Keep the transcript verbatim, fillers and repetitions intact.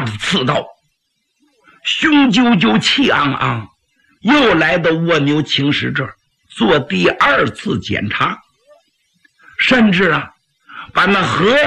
棒刺刀，雄赳赳气昂昂，又来到蜗牛青石这儿做第二次检查，甚至啊，把那和